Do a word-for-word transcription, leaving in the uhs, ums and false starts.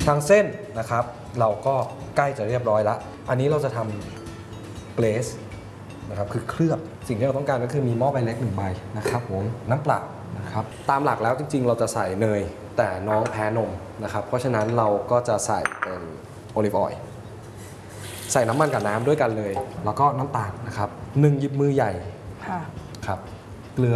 ทางเส้นนะครับเราก็ใกล้จะเรียบร้อยแล้วอันนี้เราจะทำเกรสนะครับคือเคลือบสิ่งที่เราต้องการก็คือมีหม้อใบเล็กหนึ่งใบนะครับผมน้ำเปล่านะครับตามหลักแล้วจริงๆเราจะใส่เนยแต่น้องแพ้นมนะครับเพราะฉะนั้นเราก็จะใส่เป็นโอลิฟออยล์ใส่น้ำมันกับน้ำด้วยกันเลยแล้วก็น้ำตาลนะครับหนึ่งหยิบมือใหญ่ครับ